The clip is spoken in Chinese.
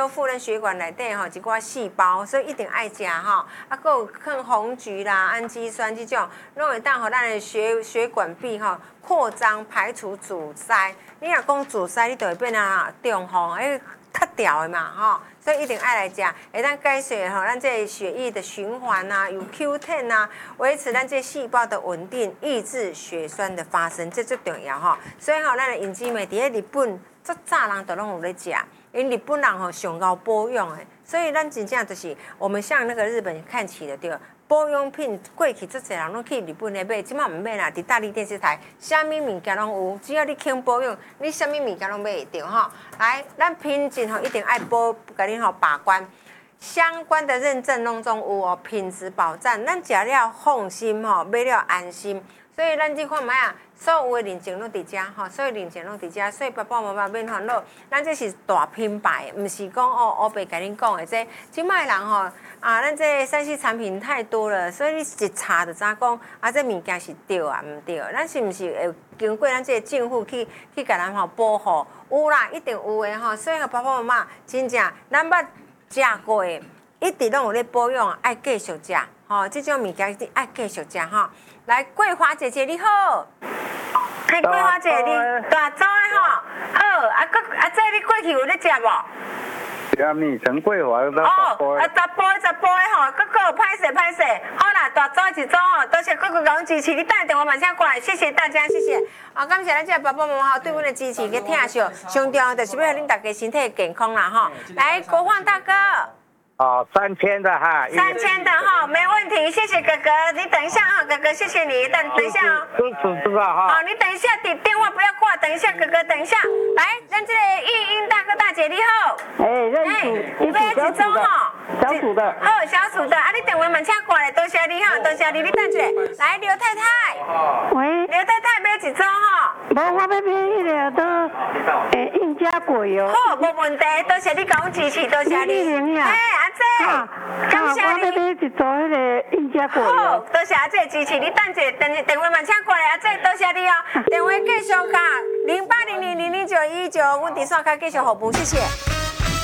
修复咱血管内底吼一寡细胞，所以一定爱食吼。啊，还有像红菊啦、氨基酸这种，拢会当互咱的血管壁吼扩张，排除阻塞。你若讲阻塞，你就会变啊中风，塌掉的嘛吼。所以一定爱来食，会当改善吼咱这血液的循环啊，有 Q10啊，维持咱这细胞的稳定，抑制血栓的发生，这最重要吼。所以吼，咱的银姊妹伫咧日本，足早人都拢有咧食，因日本人吼上高保养的，所以咱真正就是我们向那个日本看齐了对。保养品过去足侪人拢去日本咧买，即马毋免啦，伫大力电视台，啥物物件拢有，只要你肯保养，你啥物物件拢买会到吼。来，咱品质吼一定爱甲恁吼把关，相关的认证拢总有哦，品质保障，咱食了放心吼，买了安心。所以咱即看卖啊，所有的认证拢伫遮吼，所有认证拢伫遮，所以爸爸妈妈免烦恼，咱这是大品牌，毋是讲哦，黑白甲恁讲的这，即卖人吼啊，咱这3C 产品太多了，所以你一查就知讲啊，这物件是对啊，毋对，咱是毋是会经过咱这政府去甲咱吼保护？有啦，一定有的吼，所以爸爸妈妈真正咱捌食过的，一直拢有咧保养，爱继续食吼，这种物件一定爱继续食吼。来，桂花姐姐你好，嘿，桂花姐你大早的吼，好，这你过去有咧食无？ 虾米陈桂花都 10杯的吼，有歹势，好啦，大早一早吼，多谢各位老支持，你打电话马上过来，谢谢大家，谢谢。感谢咱这爸爸妈妈对阮的支持跟疼惜，上重要就是要恁大家身体健康啦吼。来，国晃大哥。 3000的哈 ，3000的哈，没问题，谢谢哥哥，你等一下哈，哥哥，谢谢你，等一下哦， 知道哈。 好，你等一下，电话不要挂，等一下，哥哥，等一下，来，咱这个玉英大哥大姐你好， 你要几种哈？ 小组的， 好，小组的，啊，你电话慢请过来，多谢你哈，多谢你，你等一下，来，刘太太， 喂， 刘太太要几种哈？ 无，我要买迄个都印加果油。 好，无问题，多谢你给我支持，多谢你，阿姐，感谢你。 我要买一组迄个印加果油。 好，多谢阿姐支持你，等一下，电话慢请过来，阿姐，多谢你哦。电话继续卡0800000919，阮伫线卡继续服务，谢谢。